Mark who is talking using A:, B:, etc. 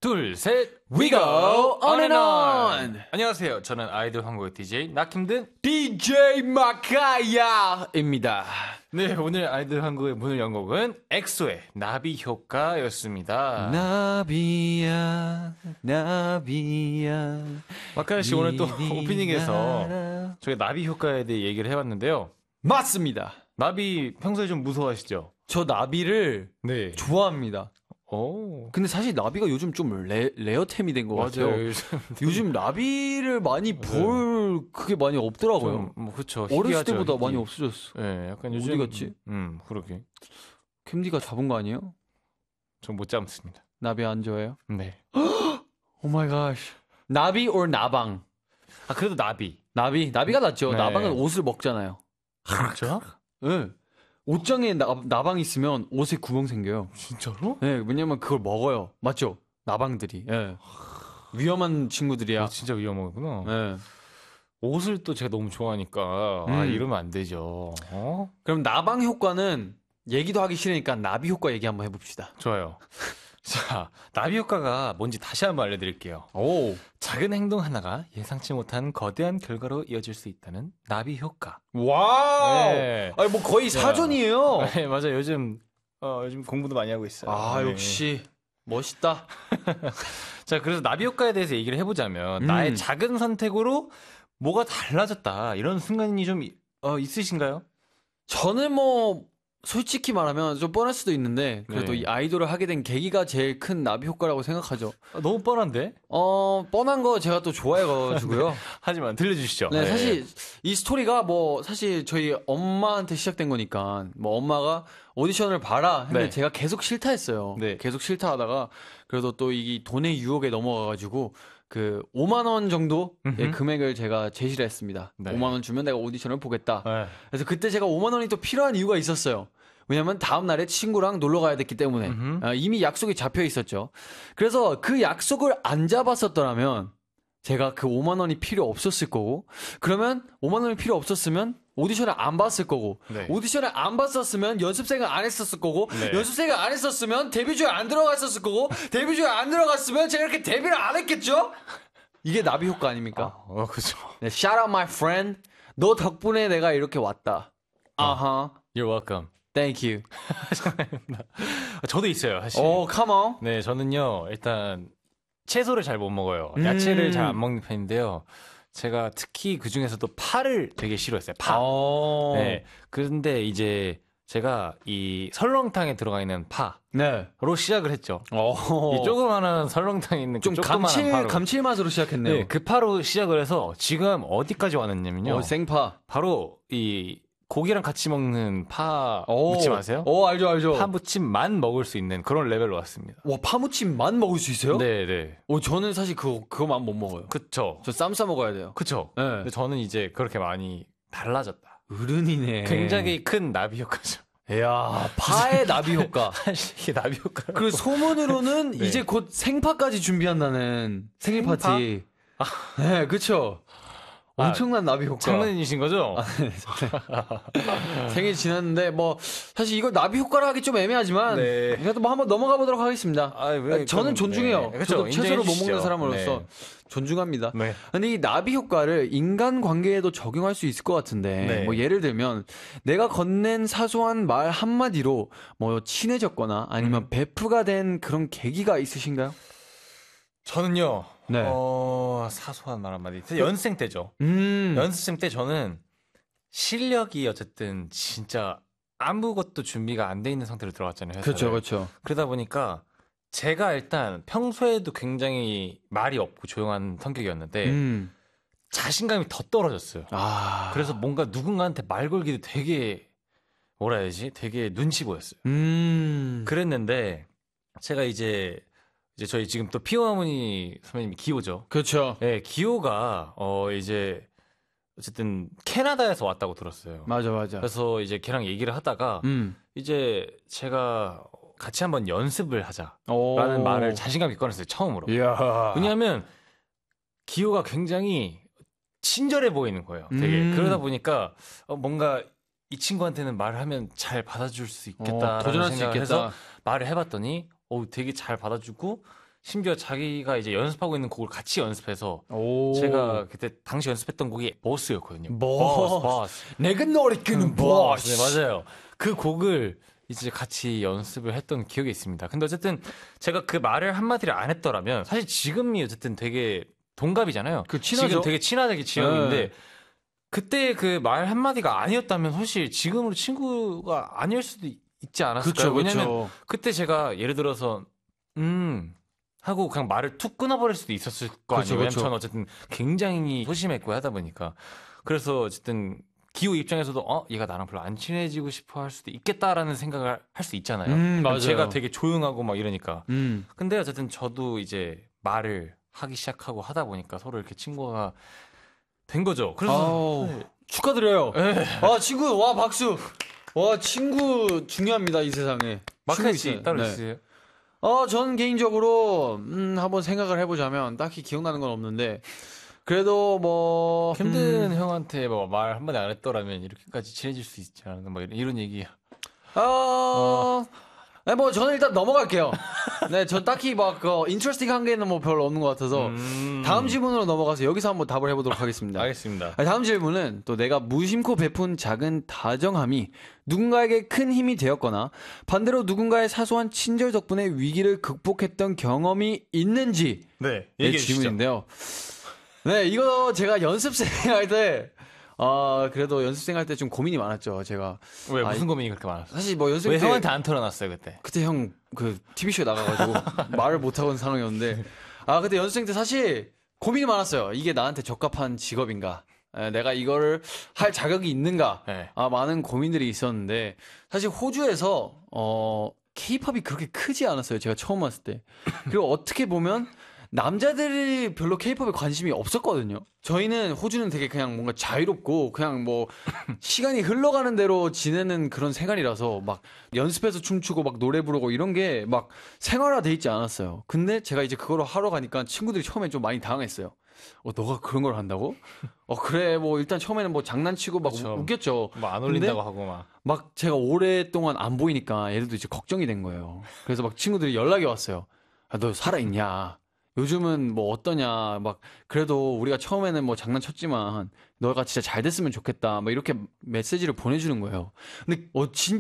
A: 둘, 셋,
B: We go on and on.
A: 안녕하세요. 저는 아이돌 한국의 DJ 낙힘든
B: DJ 마카야입니다.
A: 네, 오늘 아이돌 한국의 문을 연 곡은 엑소의 나비 효과였습니다.
B: 나비야, 나비야.
A: 마카야 씨 오늘 또 오프닝에서 저희가 나비 효과에 대해 얘기를 해봤는데요.
B: 맞습니다.
A: 나비 평소에 좀 무서워하시죠?
B: 저 나비를
A: 네.
B: 좋아합니다.
A: 오.
B: 근데 사실 나비가 요즘 좀 레어템이 된 것 같아요.
A: 맞아요.
B: 요즘 나비를 많이 볼 그게 많이 없더라고요.
A: 뭐 그렇죠.
B: 어렸을 때보다 많이 없어졌어.
A: 네, 약간 요즘
B: 어디 갔지?
A: 그러게.
B: 캠디가 잡은 거 아니에요?
A: 전 못 잡습니다.
B: 나비 안 좋아해요?
A: 네.
B: 오 마이 갓. 나비 or 나방?
A: 아, 그래도 나비.
B: 나비가 낫죠.
A: 네.
B: 나방은 옷을 먹잖아요.
A: 진짜?
B: 네. 옷장에 나방 있으면 옷에 구멍 생겨요.
A: 진짜로?
B: 네, 왜냐면 그걸 먹어요. 맞죠? 나방들이. 네. 위험한 친구들이야.
A: 진짜 위험하구나.
B: 네.
A: 옷을 또 제가 너무 좋아하니까 이러면 안 되죠.
B: 그럼 나방 효과는 얘기도 하기 싫으니까 나비 효과 얘기 한번 해봅시다.
A: 좋아요. 자, 나비 효과가 뭔지 다시 한번 알려드릴게요.
B: 오.
A: 작은 행동 하나가 예상치 못한 거대한 결과로 이어질 수 있다는 나비 효과.
B: 와우.
A: 네.
B: 아니 뭐 거의 사전이에요.
A: 네, 맞아요. 요즘 공부도 많이 하고 있어요.
B: 아,
A: 네.
B: 역시 멋있다.
A: 자, 그래서 나비 효과에 대해서 얘기를 해보자면 나의 작은 선택으로 뭐가 달라졌다 이런 순간이 좀 있으신가요?
B: 저는 뭐 솔직히 말하면 좀 뻔할 수도 있는데 그래도
A: 네.
B: 이 아이돌을 하게 된 계기가 제일 큰 나비 효과라고 생각하죠.
A: 너무 뻔한데?
B: 뻔한 거 제가 또 좋아해가지고요.
A: 하지만 들려주시죠.
B: 네, 사실 이 스토리가 뭐 사실 저희 엄마한테 시작된 거니까 뭐 엄마가 오디션을 봐라 했는데
A: 네.
B: 제가 계속 싫다 했어요.
A: 네.
B: 계속 싫다 하다가 그래도 또 이 돈의 유혹에 넘어가가지고 그 5만 원 정도의 금액을 제가 제시를 했습니다.
A: 네.
B: 5만 원 주면 내가 오디션을 보겠다.
A: 네.
B: 그래서 그때 제가 5만 원이 또 필요한 이유가 있었어요. 왜냐면 다음 날에 친구랑 놀러 가야 됐기 때문에 이미 약속이 잡혀 있었죠. 그래서 그 약속을 안 잡았었더라면 제가 그 5만 원이 필요 없었을 거고 그러면 5만 원이 필요 없었으면 오디션을 안 봤을 거고
A: 네.
B: 오디션을 안 봤었으면 연습생을 안 했었을 거고
A: 네.
B: 연습생을 안 했었으면 데뷔조에 안 들어갔었을 거고 데뷔조에 안 들어갔으면 제가 이렇게 데뷔를 안 했겠죠? 이게 나비 효과 아닙니까?
A: 그죠.
B: 네, shout out my friend. 너 덕분에 내가 이렇게 왔다. 아하.
A: You're welcome.
B: Thank you.
A: 저도 있어요, 사실.
B: come on.
A: 네, 저는요, 일단, 채소를 잘 못 먹어요. 야채를 잘 안 먹는 편인데요. 제가 특히 그 중에서도 파를 되게 싫어했어요. 파. 네. 근데 이제 제가 이 설렁탕에 들어가 있는 파로
B: 네.
A: 시작을 했죠. 이 조그마한 설렁탕에 있는
B: 좀
A: 그 조그마한 파로.
B: 감칠맛으로 시작했네요.
A: 네, 그 파로 시작을 해서 지금 어디까지 왔느냐면요.
B: 생파.
A: 바로 이 고기랑 같이 먹는 파 무침 아세요?
B: 알죠.
A: 파 무침만 먹을 수 있는 그런 레벨로 왔습니다.
B: 와, 파무침만 먹을 수 있어요?
A: 네네.
B: 저는 사실 그거만 못 먹어요.
A: 그쵸.
B: 저 쌈 싸 먹어야 돼요.
A: 그쵸.
B: 네.
A: 근데 저는 이제 그렇게 많이 달라졌다.
B: 어른이네.
A: 굉장히 큰 나비 효과죠.
B: 이야, 파의 나비 효과.
A: 이게 나비 효과.
B: 그리고 소문으로는
A: 네.
B: 이제 곧 생파까지 준비한다는 생일
A: 생파?
B: 파티. 네, 그쵸. 엄청난 나비 효과.
A: 장난이신 거죠?
B: 생일 지났는데 뭐 사실 이걸 나비 효과라 하기 좀 애매하지만
A: 네.
B: 그래도 뭐 한번 넘어가 보도록 하겠습니다.
A: 왜,
B: 저는 존중해요.
A: 네. 그쵸,
B: 저도 채소를 못
A: 인정해
B: 먹는
A: 주시죠.
B: 사람으로서
A: 네.
B: 존중합니다.
A: 네.
B: 근데 이 나비 효과를 인간 관계에도 적용할 수 있을 것 같은데
A: 네.
B: 뭐 예를 들면 내가 건넨 사소한 말 한마디로 뭐 친해졌거나 아니면 베프가 된 그런 계기가 있으신가요?
A: 저는요.
B: 네.
A: 사소한 말 한마디. 연습생 때죠. 연습생 때 저는 실력이 어쨌든 진짜 아무것도 준비가 안 돼 있는 상태로 들어갔잖아요. 회사를.
B: 그렇죠.
A: 그러다 보니까 제가 일단 평소에도 굉장히 말이 없고 조용한 성격이었는데 자신감이 더 떨어졌어요. 그래서 뭔가 누군가한테 말 걸기도 되게 뭐라 해야지? 되게 눈치 보였어요. 그랬는데 제가 이제 저희 지금 또 피오하모니 선배님이 기호죠.
B: 그렇죠.
A: 네, 기호가 이제 어쨌든 캐나다에서 왔다고 들었어요.
B: 맞아.
A: 그래서 이제 걔랑 얘기를 하다가 이제 제가 같이 한번 연습을 하자라는 말을 자신감 있게 꺼냈어요. 처음으로.
B: 이야.
A: 왜냐하면 기호가 굉장히 친절해 보이는 거예요. 되게 그러다 보니까 뭔가 이 친구한테는 말을 하면 잘 받아줄 수 있겠다라는
B: 도전할 수
A: 생각을
B: 있겠다.
A: 해서 말을 해봤더니 되게 잘 받아주고 심지어 자기가 이제 연습하고 있는 곡을 같이 연습해서 제가 그때 당시 연습했던 곡이 버스였거든요.
B: 버스. 내가 노래 끄는 버스.
A: 네, 맞아요. 그 곡을 이제 같이 연습을 했던 기억이 있습니다. 근데 어쨌든 제가 그 말을 한마디를 안 했더라면 사실 지금이 어쨌든 되게 동갑이잖아요.
B: 친하죠?
A: 지금 되게 친하게 지형인데 네. 그때 그 말 한마디가 아니었다면 사실 지금으로 친구가 아닐 수도 있지 않았을까요?
B: 그쵸,
A: 왜냐면 그때 제가 예를 들어서 하고 그냥 말을 툭 끊어버릴 수도 있었을 거 아니에요. 왜냐면 저는 어쨌든 굉장히 소심했고 하다 보니까. 그래서 어쨌든 기호 입장에서도 얘가 나랑 별로 안 친해지고 싶어 할 수도 있겠다라는 생각을 할 수 있잖아요.
B: 맞아요.
A: 제가 되게 조용하고 막 이러니까. 근데 어쨌든 저도 이제 말을 하기 시작하고 하다 보니까 서로 이렇게 친구가 된 거죠. 그래서
B: 네. 축하드려요. 네. 친구, 박수. 친구 중요합니다, 이 세상에.
A: 마크아 씨 따로 있으세요?
B: 저는 개인적으로 한번 생각을 해보자면 딱히 기억나는 건 없는데 그래도 뭐
A: 힘든 형한테 뭐 말 한마디 안 했더라면 이렇게까지 친해질 수 있지 않나 뭐 이런 얘기야.
B: 네, 뭐 저는 일단 넘어갈게요. 네, 전 딱히 막 인트레스팅한 게는 뭐 별로 없는 것 같아서 다음 질문으로 넘어가서 여기서 한번 답을 해보도록 하겠습니다.
A: 알겠습니다.
B: 다음 질문은 또 내가 무심코 베푼 작은 다정함이 누군가에게 큰 힘이 되었거나 반대로 누군가의 사소한 친절 덕분에 위기를 극복했던 경험이 있는지
A: 네,
B: 질문인데요. 네, 이거 제가 연습생 할 때 그래도 연습생 할 때 좀 고민이 많았죠, 제가.
A: 왜, 무슨 고민이 그렇게 많았어요?
B: 사실 뭐 연습생
A: 왜 형한테 안 털어놨어요, 그때?
B: 그때 형, TV쇼에 나가가지고 말을 못하고 있는 상황이었는데. 그때 연습생 때 사실 고민이 많았어요. 이게 나한테 적합한 직업인가? 내가 이거를 할 자격이 있는가?
A: 네.
B: 많은 고민들이 있었는데, 사실 호주에서, K-팝이 그렇게 크지 않았어요, 제가 처음 왔을 때. 그리고 어떻게 보면, 남자들이 별로 케이팝에 관심이 없었거든요. 저희는 호주는 되게 그냥 뭔가 자유롭고 그냥 뭐 시간이 흘러가는 대로 지내는 그런 생활이라서 막 연습해서 춤추고 막 노래 부르고 이런 게 막 생활화돼 있지 않았어요. 근데 제가 이제 그거를 하러 가니까 친구들이 처음에 좀 많이 당황했어요. 너가 그런 걸 한다고? 그래 뭐 일단 처음에는 뭐 장난치고 막
A: 그쵸.
B: 웃겼죠.
A: 뭐 안 어울린다고 하고
B: 막 제가 오랫동안 안 보이니까 얘들도 이제 걱정이 된 거예요. 그래서 막 친구들이 연락이 왔어요. 너 살아있냐? 요즘은 뭐 어떠냐, 막, 그래도 우리가 처음에는 뭐 장난쳤지만, 너가 진짜 잘 됐으면 좋겠다, 막 이렇게 메시지를 보내주는 거예요. 근데, 진짜